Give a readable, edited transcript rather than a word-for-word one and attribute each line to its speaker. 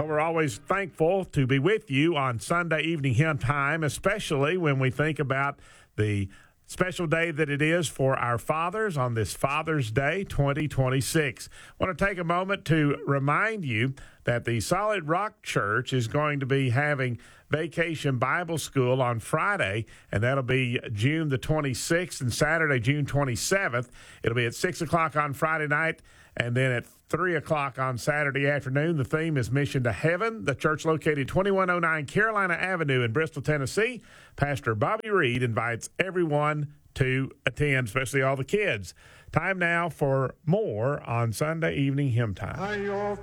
Speaker 1: Well, we're always thankful to be with you on Sunday evening hymn time, especially when we think about the special day that it is for our fathers on this Father's Day 2026. I want to take a moment to remind you that the Solid Rock Church is going to be having Vacation Bible School on Friday, and that'll be June the 26th and Saturday, June 27th. It'll be at 6 o'clock on Friday night and then at 3 o'clock on Saturday afternoon. The theme is Mission to Heaven. The church located 2109 Carolina Avenue in Bristol, Tennessee. Pastor Bobby Reed invites everyone to attend, especially all the kids. Time now for more on Sunday evening hymn time.